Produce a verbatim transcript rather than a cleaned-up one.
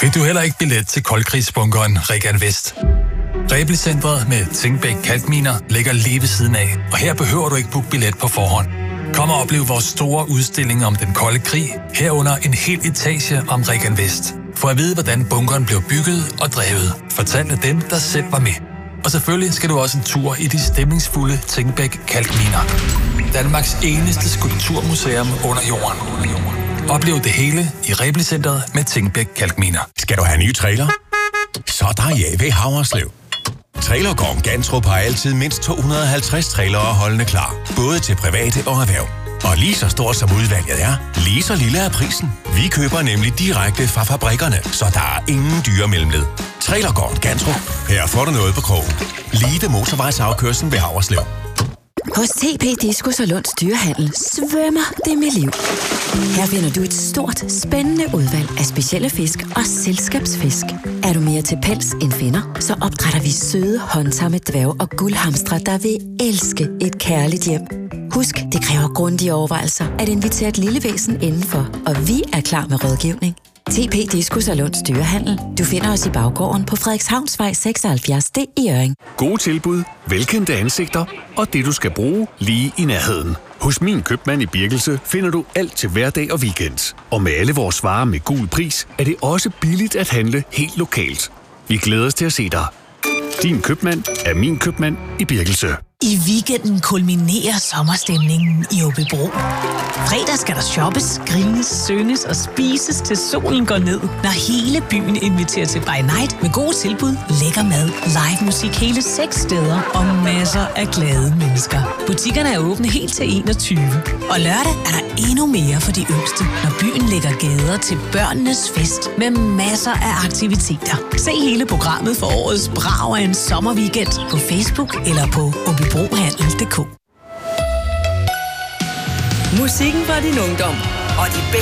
Fik du heller ikke billet til koldkrigsbunkeren Regan Vest? Rebelcentret med Tingbæk Kalkminer ligger lige ved siden af, og her behøver du ikke booke billet på forhånd. Kom og oplev vores store udstilling om den kolde krig, herunder en hel etage om Regan Vest. For at vide, hvordan bunkeren blev bygget og drevet, fortalt af dem, der selv var med. Og selvfølgelig skal du også en tur i de stemningsfulde Tingbæk Kalkminer. Danmarks eneste skulpturmuseum under jorden. Oplev det hele i Rebelcentret med Tingbæk Kalkminer. Skal du have en ny trailer? Så er der ja ved Haverslev. Trailergården Gantrup har altid mindst to hundrede og halvtreds trailere holdende klar, både til private og erhverv. Og lige så stort som udvalget er, lige så lille er prisen. Vi køber nemlig direkte fra fabrikkerne, så der er ingen dyre mellemled. Trailergården Gantrup. Her får du noget på krogen. Lige ved motorvejsafkørslen ved Haverslev. Hos T P Diskus og Lunds Dyrehandel svømmer det med liv. Her finder du et stort, spændende udvalg af specielle fisk og selskabsfisk. Er du mere til pels end finder, så opdrætter vi søde, håndtamme dværg og guldhamstre, der vil elske et kærligt hjem. Husk, det kræver grundige overvejelser at invitere et lille væsen indenfor, og vi er klar med rådgivning. T P Diskus og Lunds Dyrehandel. Du finder os i baggården på Frederikshavnsvej seksoghalvfjerds D i Hjørring. Gode tilbud, velkendte ansigter og det, du skal bruge lige i nærheden. Hos Min Købmand i Birkelse finder du alt til hverdag og weekend. Og med alle vores varer med gul pris, er det også billigt at handle helt lokalt. Vi glæder os til at se dig. Din købmand er Min Købmand i Birkelse. I weekenden kulminerer sommerstemningen i Aabybro. Fredag skal der shoppes, grines, synges og spises til solen går ned, når hele byen inviterer til by night med gode tilbud, lækker mad, live musik hele seks steder og masser af glade mennesker. Butikkerne er åbne helt til enogtyve. Og lørdag er der endnu mere for de yngste, når byen lægger gader til børnenes fest med masser af aktiviteter. Se hele programmet for årets brag af en sommerweekend på Facebook eller på aabybrohandel punktum d k. Musikken fra din ungdom og de bedste